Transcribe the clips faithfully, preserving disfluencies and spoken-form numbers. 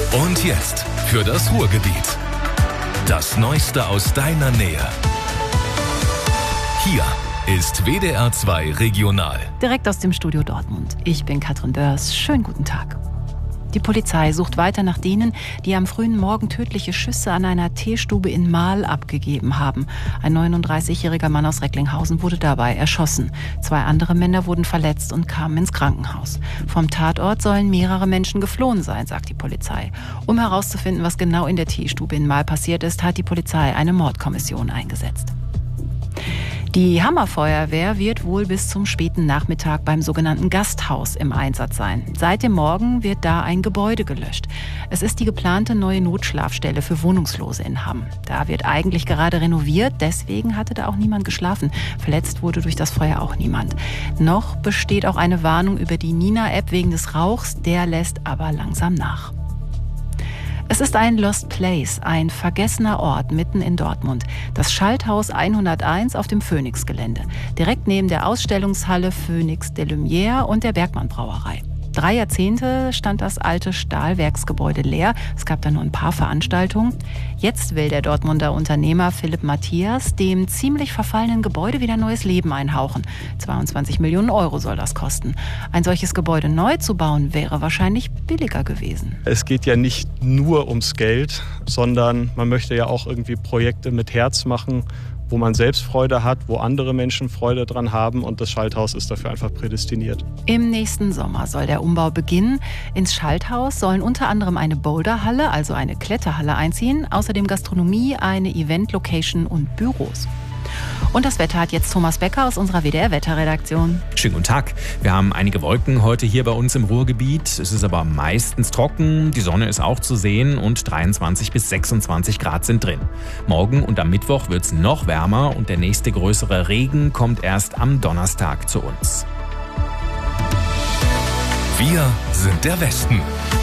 Und jetzt für das Ruhrgebiet. Das Neueste aus deiner Nähe. Hier ist W D R zwei Regional. Direkt aus dem Studio Dortmund. Ich bin Katrin Börs. Schönen guten Tag. Die Polizei sucht weiter nach denen, die am frühen Morgen tödliche Schüsse an einer Teestube in Marl abgegeben haben. Ein neununddreißigjähriger Mann aus Recklinghausen wurde dabei erschossen. Zwei andere Männer wurden verletzt und kamen ins Krankenhaus. Vom Tatort sollen mehrere Menschen geflohen sein, sagt die Polizei. Um herauszufinden, was genau in der Teestube in Marl passiert ist, hat die Polizei eine Mordkommission eingesetzt. Die Hammerfeuerwehr wird wohl bis zum späten Nachmittag beim sogenannten Gasthaus im Einsatz sein. Seit dem Morgen wird da ein Gebäude gelöscht. Es ist die geplante neue Notschlafstelle für Wohnungslose in Hamm. Da wird eigentlich gerade renoviert, deswegen hatte da auch niemand geschlafen. Verletzt wurde durch das Feuer auch niemand. Noch besteht auch eine Warnung über die Nina-App wegen des Rauchs, der lässt aber langsam nach. Es ist ein Lost Place, ein vergessener Ort mitten in Dortmund. Das Schalthaus hunderteins auf dem Phoenix-Gelände. Direkt neben der Ausstellungshalle Phoenix de Lumière und der Bergmann-Brauerei. Drei Jahrzehnte stand das alte Stahlwerksgebäude leer. Es gab da nur ein paar Veranstaltungen. Jetzt will der Dortmunder Unternehmer Philipp Matthias dem ziemlich verfallenen Gebäude wieder neues Leben einhauchen. zweiundzwanzig Millionen Euro soll das kosten. Ein solches Gebäude neu zu bauen, wäre wahrscheinlich billiger gewesen. Es geht ja nicht nur ums Geld, sondern man möchte ja auch irgendwie Projekte mit Herz machen, wo man selbst Freude hat, wo andere Menschen Freude dran haben, und das Schalthaus ist dafür einfach prädestiniert. Im nächsten Sommer soll der Umbau beginnen. Ins Schalthaus sollen unter anderem eine Boulderhalle, also eine Kletterhalle, einziehen, außerdem Gastronomie, eine Event-Location und Büros. Und das Wetter hat jetzt Thomas Becker aus unserer W D R-Wetterredaktion. Schönen guten Tag. Wir haben einige Wolken heute hier bei uns im Ruhrgebiet. Es ist aber meistens trocken. Die Sonne ist auch zu sehen und dreiundzwanzig bis sechsundzwanzig Grad sind drin. Morgen und am Mittwoch wird es noch wärmer und der nächste größere Regen kommt erst am Donnerstag zu uns. Wir sind der Westen.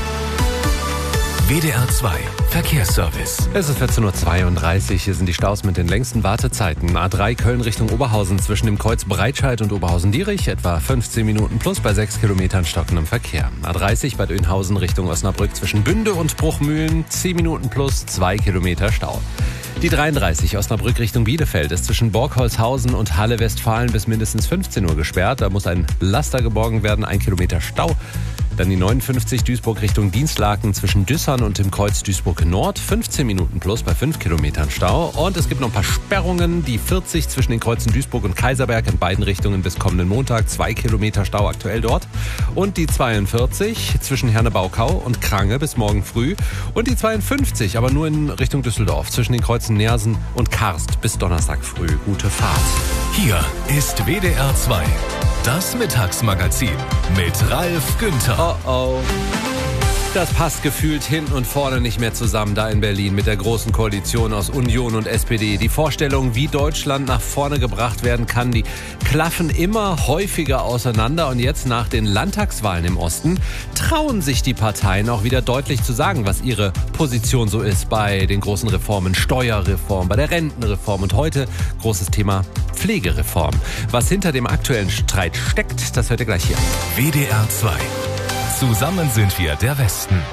W D R zwei Verkehrsservice. Es ist vierzehn Uhr zweiunddreißig. Hier sind die Staus mit den längsten Wartezeiten. A drei Köln Richtung Oberhausen zwischen dem Kreuz Breitscheid und Oberhausen-Dierich. Etwa fünfzehn Minuten plus bei sechs Kilometern stockendem Verkehr. A dreißig Bad Oeynhausen Richtung Osnabrück zwischen Bünde und Bruchmühlen. zehn Minuten plus zwei Kilometer Stau. Die dreiunddreißig Osnabrück Richtung Bielefeld ist zwischen Borgholzhausen und Halle Westfalen bis mindestens fünfzehn Uhr gesperrt. Da muss ein Laster geborgen werden, ein Kilometer Stau. Dann die neunundfünfzig Duisburg Richtung Dienstlaken zwischen Düssern und dem Kreuz Duisburg Nord. fünfzehn Minuten plus bei fünf Kilometern Stau. Und es gibt noch ein paar Sperrungen. Die vierzig zwischen den Kreuzen Duisburg und Kaiserberg in beiden Richtungen bis kommenden Montag. zwei Kilometer Stau aktuell dort. Und die zweiundvierzig zwischen Herne-Baukau und Krange bis morgen früh. Und die zweiundfünfzig, aber nur in Richtung Düsseldorf, zwischen den Kreuzen Neersen und Karst bis Donnerstag früh. Gute Fahrt. Hier ist W D R zwei. Das Mittagsmagazin mit Ralf Günther. Oh oh. Das passt gefühlt hinten und vorne nicht mehr zusammen da in Berlin mit der großen Koalition aus Union und S P D. Die Vorstellungen, wie Deutschland nach vorne gebracht werden kann, die klaffen immer häufiger auseinander. Und jetzt nach den Landtagswahlen im Osten trauen sich die Parteien auch wieder deutlich zu sagen, was ihre Position so ist bei den großen Reformen. Steuerreform, bei der Rentenreform und heute großes Thema Pflegereform. Was hinter dem aktuellen Streit steckt, das hört ihr gleich hier. W D R zwei. Zusammen sind wir der Westen.